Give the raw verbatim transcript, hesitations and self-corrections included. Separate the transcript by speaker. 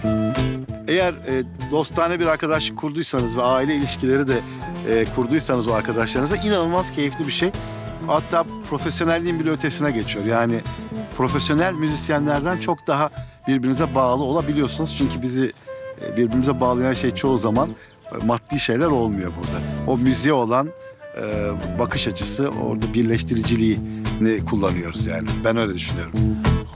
Speaker 1: Eğer e, dostane bir arkadaşlık kurduysanız ve aile ilişkileri de e, kurduysanız o arkadaşlarınızla inanılmaz keyifli bir şey. Hatta profesyonelliğin bile ötesine geçiyor. Yani profesyonel müzisyenlerden çok daha birbirinize bağlı olabiliyorsunuz. Çünkü bizi e, birbirimize bağlayan şey çoğu zaman e, maddi şeyler olmuyor burada. O müziğe olan e, bakış açısı, orada birleştiriciliğini kullanıyoruz yani. Ben öyle düşünüyorum.